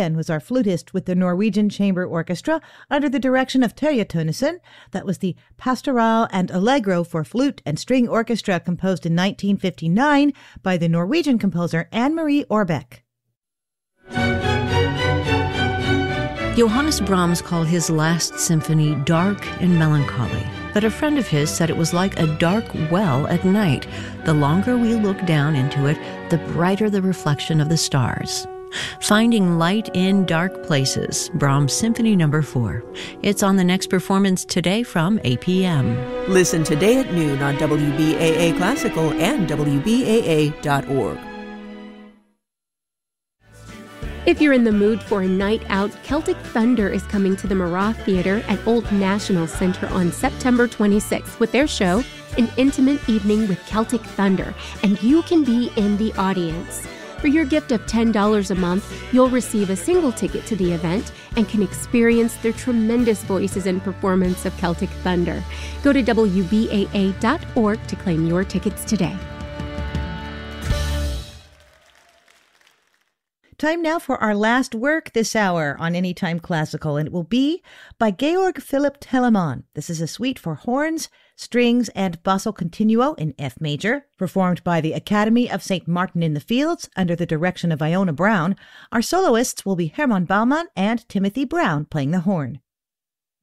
Haugen was our flutist with the Norwegian Chamber Orchestra under the direction of Terje Tønnesen. That was the Pastoral and Allegro for flute and string orchestra composed in 1959 by the Norwegian composer Anne-Marie Orbeck. Johannes Brahms called his last symphony dark and melancholy, but a friend of his said it was like a dark well at night. The longer we look down into it, the brighter the reflection of the stars. Finding light in dark places, Brahms Symphony No. 4. It's on the next performance today from 8 p.m. Listen today at noon on WBAA Classical and WBAA.org. If you're in the mood for a night out, Celtic Thunder is coming to the Marat Theater at Old National Center on September 26th with their show, An Intimate Evening with Celtic Thunder, and you can be in the audience. For your gift of $10 a month, you'll receive a single ticket to the event and can experience their tremendous voices and performance of Celtic Thunder. Go to WBAA.org to claim your tickets today. Time now for our last work this hour on Anytime Classical, and it will be by Georg Philipp Telemann. This is a suite for horns, strings, and basso continuo in F major, performed by the Academy of St. Martin in the Fields under the direction of Iona Brown. Our soloists will be Hermann Baumann and Timothy Brown playing the horn.